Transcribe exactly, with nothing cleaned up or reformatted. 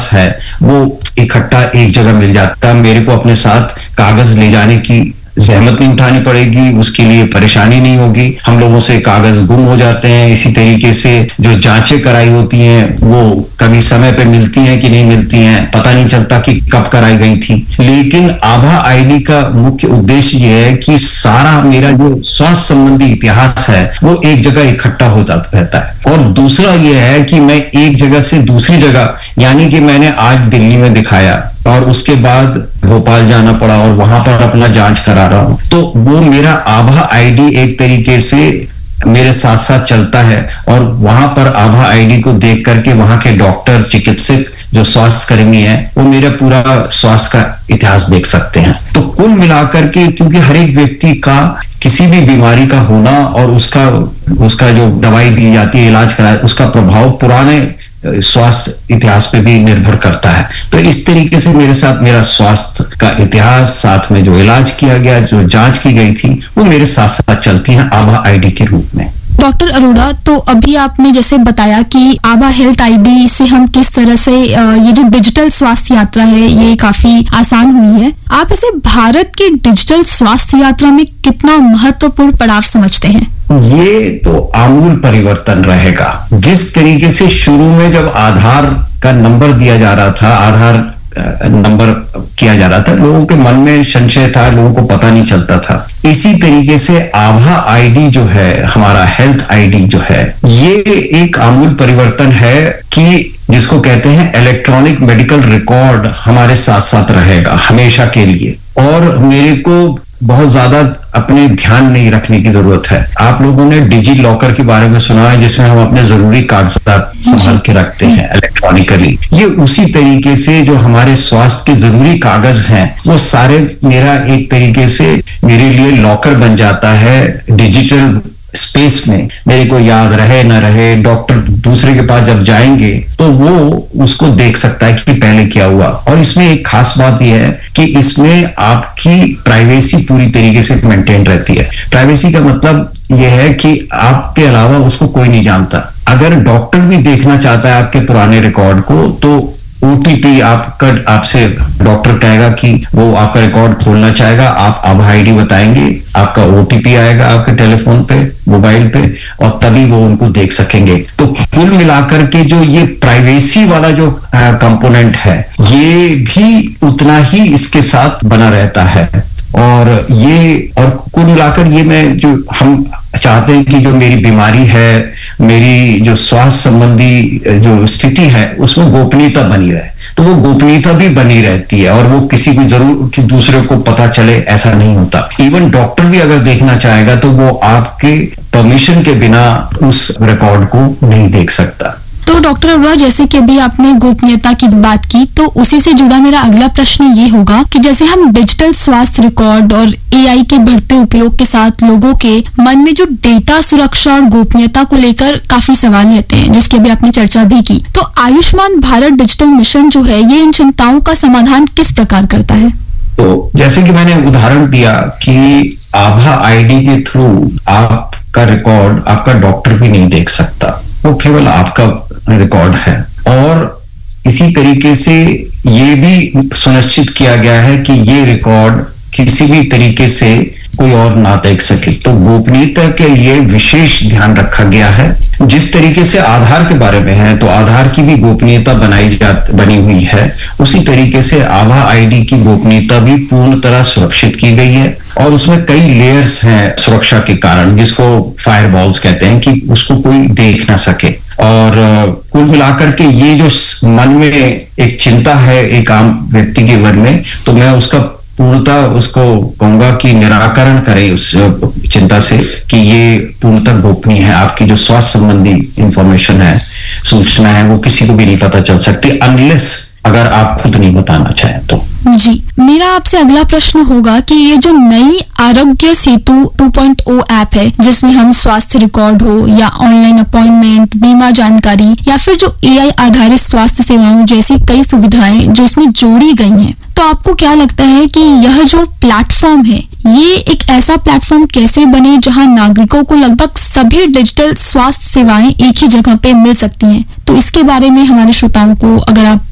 इतिहास है वो इकट्ठा एक जगह मिल जाता। मेरे को अपने साथ कागज ले जाने की जहमत नहीं उठानी पड़ेगी, उसके लिए परेशानी नहीं होगी। हम लोगों से कागज गुम हो जाते हैं। इसी तरीके से जो जांचें कराई होती हैं वो कभी समय पे मिलती हैं कि नहीं मिलती हैं, पता नहीं चलता कि कब कराई गई थी। लेकिन आभा आईडी का मुख्य उद्देश्य ये है कि सारा मेरा जो स्वास्थ्य संबंधी इतिहास है वो एक जगह इकट्ठा हो जाता रहता है। और दूसरा ये है कि मैं एक जगह से दूसरी जगह, यानी कि मैंने आज दिल्ली में दिखाया और उसके बाद भोपाल जाना पड़ा और वहां पर अपना जांच करा रहा हूं, तो वो मेरा आभा आईडी एक तरीके से मेरे साथ साथ चलता है। और वहां पर आभा आईडी को देख करके वहां के डॉक्टर, चिकित्सक, जो स्वास्थ्य कर्मी है वो मेरा पूरा स्वास्थ्य का इतिहास देख सकते हैं। तो कुल मिलाकर के, क्योंकि हर एक व्यक्ति का किसी भी बीमारी का होना और उसका उसका जो दवाई दी जाती है, इलाज कराए, उसका प्रभाव पुराने स्वास्थ्य इतिहास पे भी निर्भर करता है। तो इस तरीके से मेरे साथ मेरा स्वास्थ्य का इतिहास, साथ में जो इलाज किया गया, जो जांच की गई थी, वो मेरे साथ साथ चलती है आभा आईडी के रूप में। डॉक्टर अरोड़ा, तो अभी आपने जैसे बताया कि आभा हेल्थ आईडी से हम किस तरह से ये जो डिजिटल स्वास्थ्य यात्रा है ये काफी आसान हुई है। आप इसे भारत की डिजिटल स्वास्थ्य यात्रा में कितना महत्वपूर्ण पड़ाव समझते हैं? ये तो आमूल परिवर्तन रहेगा। जिस तरीके से शुरू में जब आधार का नंबर दिया जा रहा था, आधार नंबर किया जा रहा था, लोगों के मन में संशय था, लोगों को पता नहीं चलता था। इसी तरीके से आभा आईडी जो है, हमारा हेल्थ आईडी जो है, ये एक आमूल परिवर्तन है कि जिसको कहते हैं इलेक्ट्रॉनिक मेडिकल रिकॉर्ड हमारे साथ साथ रहेगा हमेशा के लिए। और मेरे को बहुत ज्यादा अपने ध्यान नहीं रखने की जरूरत है। आप लोगों ने डिजी लॉकर के बारे में सुना है, जिसमें हम अपने जरूरी कागजात संभाल के रखते हैं इलेक्ट्रॉनिकली। ये उसी तरीके से जो हमारे स्वास्थ्य के जरूरी कागज हैं वो सारे मेरा एक तरीके से मेरे लिए लॉकर बन जाता है डिजिटल स्पेस में। मेरे को याद रहे न रहे, डॉक्टर दूसरे के पास जब जाएंगे तो वो उसको देख सकता है कि पहले क्या हुआ। और इसमें एक खास बात यह है कि इसमें आपकी प्राइवेसी पूरी तरीके से मेंटेन रहती है। प्राइवेसी का मतलब यह है कि आपके अलावा उसको कोई नहीं जानता। अगर डॉक्टर भी देखना चाहता है आपके पुराने रिकॉर्ड को, तो ओटीपी आपका आपसे डॉक्टर कहेगा कि वो आपका रिकॉर्ड खोलना चाहेगा, आप आभा आईडी बताएंगे, आपका ओटीपी आएगा आपके टेलीफोन पे, मोबाइल पे, और तभी वो उनको देख सकेंगे। तो कुल मिलाकर के जो ये प्राइवेसी वाला जो कंपोनेंट है ये भी उतना ही इसके साथ बना रहता है। और ये और कुल मिलाकर ये मैं जो हम चाहते हैं कि जो मेरी बीमारी है, मेरी जो स्वास्थ्य संबंधी जो स्थिति है, उसमें गोपनीयता बनी रहे। तो वो गोपनीयता भी बनी रहती है और वो किसी को जरूर कि दूसरे को पता चले ऐसा नहीं होता। इवन डॉक्टर भी अगर देखना चाहेगा तो वो आपके परमिशन के बिना उस रिकॉर्ड को नहीं देख सकता। तो डॉक्टर अरोड़ा, जैसे कि अभी आपने गोपनीयता की बात की, तो उसी से जुड़ा मेरा अगला प्रश्न ये होगा कि जैसे हम डिजिटल स्वास्थ्य रिकॉर्ड और एआई के बढ़ते उपयोग के साथ लोगों के मन में जो डेटा सुरक्षा और गोपनीयता को लेकर काफी सवाल रहते हैं, जिसकी अभी आपने चर्चा भी की, तो आयुष्मान भारत डिजिटल मिशन जो है ये इन चिंताओं का समाधान किस प्रकार करता है? तो जैसे कि मैंने उदाहरण दिया कि आभा आईडी के थ्रू आपका रिकॉर्ड आपका डॉक्टर भी नहीं देख सकता, वो केवल आपका रिकॉर्ड है। और इसी तरीके से ये भी सुनिश्चित किया गया है कि ये रिकॉर्ड किसी भी तरीके से कोई और ना देख सके। तो गोपनीयता के लिए विशेष ध्यान रखा गया है। जिस तरीके से आधार के बारे में है, तो आधार की भी गोपनीयता बनाई जा बनी हुई है, उसी तरीके से आभा आईडी की गोपनीयता भी पूर्ण तरह सुरक्षित की गई है। और उसमें कई लेयर्स हैं सुरक्षा के कारण, जिसको फायरवॉल्स कहते हैं, कि उसको कोई देख ना सके। और कुल मिलाकर के ये जो मन में एक चिंता है एक आम व्यक्ति के मन में, तो मैं उसका पूर्णतः उसको कहूंगा कि निराकरण करें उस चिंता से कि ये पूर्णतः गोपनीय है। आपकी जो स्वास्थ्य संबंधी इंफॉर्मेशन है, सूचना है, वो किसी को भी नहीं पता चल सकती अनलेस अगर आप खुद नहीं बताना चाहें तो। जी, मेरा आपसे अगला प्रश्न होगा कि ये जो नई आरोग्य सेतु टू पॉइंट ओ ऐप है, जिसमें हम स्वास्थ्य रिकॉर्ड हो या ऑनलाइन अपॉइंटमेंट, बीमा जानकारी या फिर जो एआई आधारित स्वास्थ्य सेवाओं जैसी कई सुविधाएं जो इसमें जोड़ी गई हैं, तो आपको क्या लगता है कि यह जो प्लेटफॉर्म है ये एक ऐसा प्लेटफॉर्म कैसे बने जहां नागरिकों को लगभग सभी डिजिटल स्वास्थ्य सेवाएं एक ही जगह पे मिल सकती हैं? तो इसके बारे में हमारे श्रोताओं को अगर आप